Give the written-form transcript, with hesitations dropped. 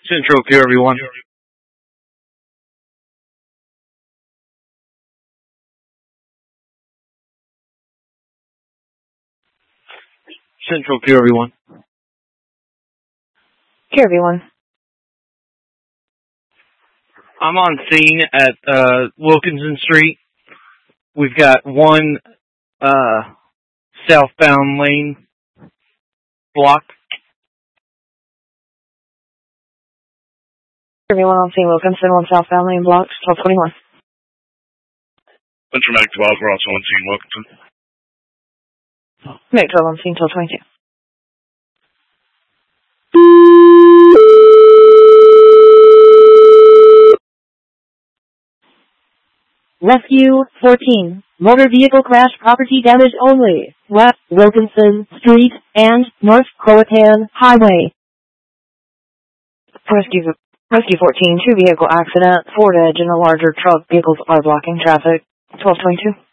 Central Q, everyone. Central Q, everyone. Q, everyone. I'm on scene at Wilkinson Street. We've got one southbound lane blocked. Everyone on scene, Wilkinson, one southbound lane blocked, 1221. Metro Mac 12, we're also on scene, Wilkinson. Mac 12 on scene, 1222. Rescue 14. Motor vehicle crash, property damage only. West Wilkinson Street and North Croatan Highway. Rescue 14, two vehicle accident, Ford Edge and a larger truck. Vehicles are blocking traffic. 1222.